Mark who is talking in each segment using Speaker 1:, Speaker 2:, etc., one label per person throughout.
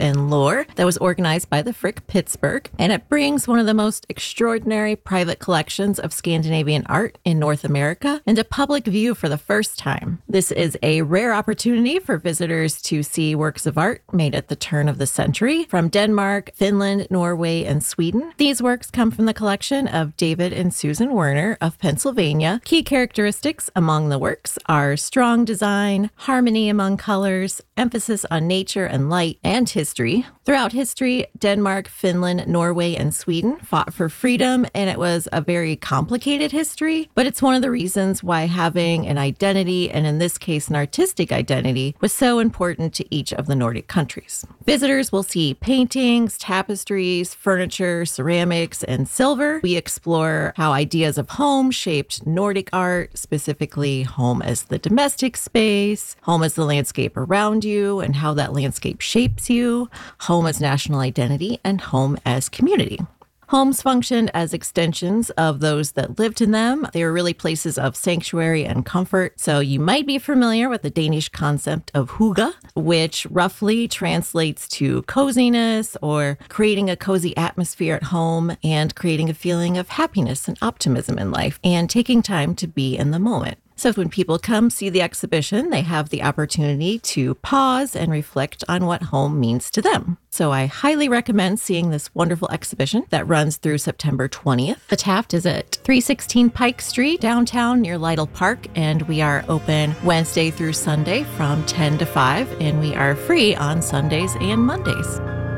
Speaker 1: and Lore that was organized by the Frick Pittsburgh, and it brings one of the most extraordinary private collections of Scandinavian art in North America into public view for the first time. This is a rare opportunity for visitors to see works of art made at the turn of the century from Denmark, Finland, Norway, and Sweden. These works come from the collection of David and Susan Werner of Pennsylvania. Key characteristics among the works are strong design, harmony among colors, emphasis on nature and light, and history. Throughout history, Denmark, Finland, Norway, and Sweden fought for freedom, and it was a very complicated history, but it's one of the reasons why having an identity, and in this case, an artistic identity, was so important to each of the Nordic countries. Visitors will see paintings, tapestries, furniture, ceramics, and silver. We explore how ideas of home shaped Nordic art, specifically home as the domestic space, home as the landscape around you, and how that landscape shapes you, home as national identity, and home as community. Homes functioned as extensions of those that lived in them. They were really places of sanctuary and comfort. So you might be familiar with the Danish concept of hygge, which roughly translates to coziness or creating a cozy atmosphere at home and creating a feeling of happiness and optimism in life and taking time to be in the moment. So when people come see the exhibition, they have the opportunity to pause and reflect on what home means to them. So I highly recommend seeing this wonderful exhibition that runs through September 20th. The Taft is at 316 Pike Street, downtown near Lytle Park, and we are open Wednesday through Sunday from 10 to 5, and we are free on Sundays and Mondays.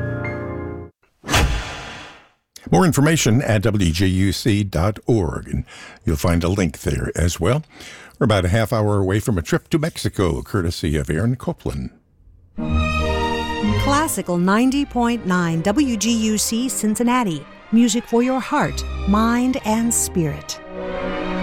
Speaker 2: More information at wjuc.org, and you'll find a link there as well. We're about a half hour away from a trip to Mexico, courtesy of Aaron Copland.
Speaker 3: Classical 90.9 WGUC Cincinnati. Music for your heart, mind, and spirit.